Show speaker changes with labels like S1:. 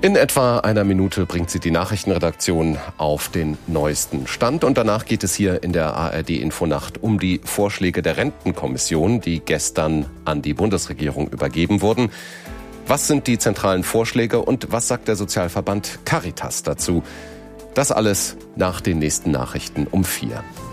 S1: In etwa einer Minute bringt sie die Nachrichtenredaktion auf den neuesten Stand. Und danach geht es hier in der ARD-Infonacht um die Vorschläge der Rentenkommission, die gestern an die Bundesregierung übergeben wurden. Was sind die zentralen Vorschläge und was sagt der Sozialverband Caritas dazu? Das alles nach den nächsten Nachrichten um 4.